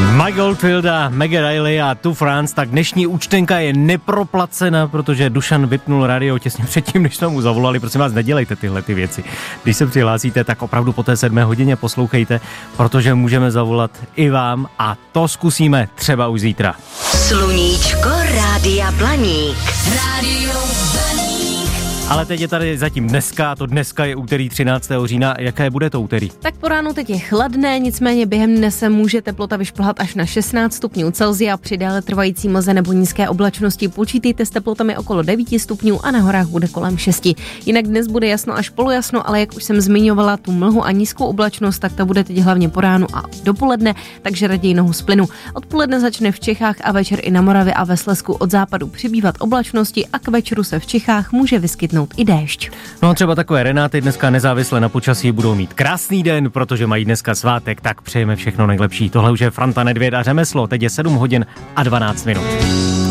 Mike Oldfield a Maggie Reilly a Tu France, tak dnešní účtenka je neproplacena, protože Dušan vypnul radio těsně předtím, než jsme mu zavolali. Prosím vás, nedělejte tyhle ty věci. Když se přihlásíte, tak opravdu po té 7 hodině poslouchejte, protože můžeme zavolat i vám a to zkusíme třeba už zítra. Sluníčko Rádia Blaník. Rádio Blaník. Ale teď je tady zatím dneska, a to dneska je úterý 13. října. Jaké bude to úterý? Tak po ránu teď je chladné, nicméně během dne se může teplota vyšplhat až na 16 stupňů Celsia. Při déle trvající mlze nebo nízké oblačnosti počítejte s teplotami okolo 9 stupňů a na horách bude kolem 6. Jinak dnes bude jasno až polojasno, ale jak už jsem zmiňovala tu mlhu a nízkou oblačnost, tak ta bude teď hlavně po ránu a dopoledne, takže raději nohu z plynu. Odpoledne začne v Čechách a večer i na Moravě a ve Slezsku od západu přibývat oblačnosti a k večeru se v Čechách může vyskytnout i déšť. No třeba takové Renáty dneska nezávisle na počasí budou mít krásný den, protože mají dneska svátek, tak přejeme všechno nejlepší. Tohle už je Franta, Nedvěd a Řemeslo, teď je 7 hodin a 12 minut.